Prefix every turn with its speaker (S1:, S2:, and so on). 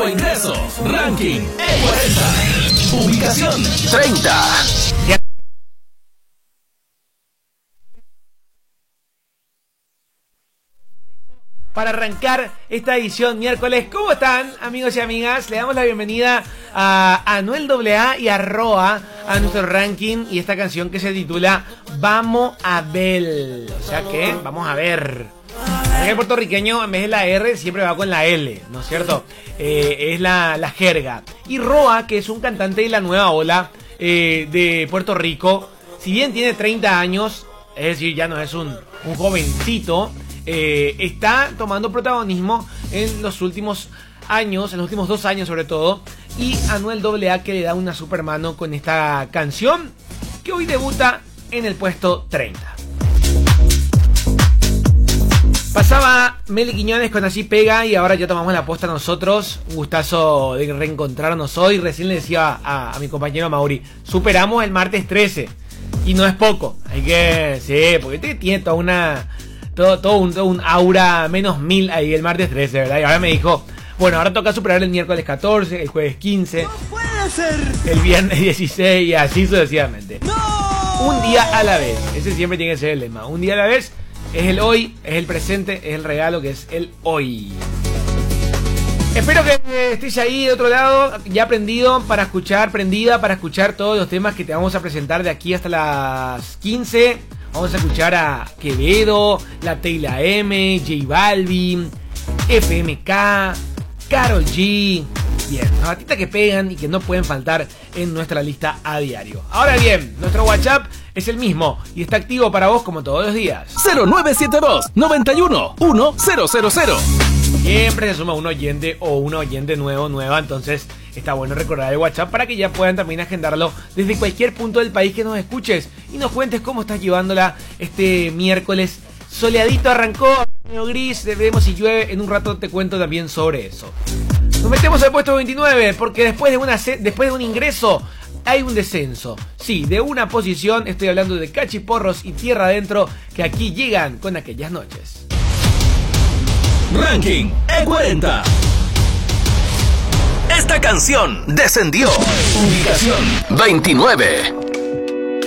S1: Nuevo ingreso. Ranking E40. Ubicación 30.
S2: Para arrancar esta edición miércoles, ¿cómo están, amigos y amigas? Le damos la bienvenida a Anuel AA y a Roa a nuestro ranking y esta canción que se titula Vamos a ver. O sea que, vamos a ver. El puertorriqueño en vez de la R siempre va con la L, ¿no es cierto? Es la jerga. Y Roa, que es un cantante de la nueva ola de Puerto Rico, si bien tiene 30 años, es decir, ya no es un jovencito, está tomando protagonismo en los últimos años, en los últimos 2 años sobre todo. Y Anuel AA que le da una super mano con esta canción que hoy debuta en el puesto 30. Pasaba Meli Quiñones con Así Pega y ahora ya tomamos la posta nosotros. Un gustazo de reencontrarnos hoy. Recién le decía a mi compañero Mauri, superamos el martes 13 y no es poco. Hay que, sí, porque tiene toda todo un aura menos 1000 ahí el martes 13, ¿verdad? Y ahora me dijo, bueno, ahora toca superar el miércoles 14, el jueves 15, ¡no puede ser! El viernes 16 y así sucesivamente. ¡No! Un día a la vez, ese siempre tiene que ser el lema. Un día a la vez. Es el hoy, es el presente, es el regalo que es el hoy. Espero que estés ahí de otro lado, ya prendida para escuchar todos los temas que te vamos a presentar de aquí hasta las 15. Vamos a escuchar a Quevedo, La Teyla M, J Balvin, FMK, Karol G. Bien, las batitas que pegan y que no pueden faltar en nuestra lista a diario. Ahora bien, nuestro WhatsApp es el mismo y está activo para vos como todos los días.
S1: 0972 91 1000.
S2: Siempre se suma un oyente o una oyente nueva, entonces está bueno recordar el WhatsApp para que ya puedan también agendarlo desde cualquier punto del país que nos escuches y nos cuentes cómo estás llevándola este miércoles. Soleadito arrancó, medio gris, veremos si llueve, en un rato te cuento también sobre eso. Nos metemos al puesto 29 porque después de un ingreso hay un descenso. Sí, de una posición, estoy hablando de Cachiporros y Tierra Adentro, que aquí llegan con Aquellas Noches.
S1: Ranking E40. Esta canción descendió. Ubicación 29.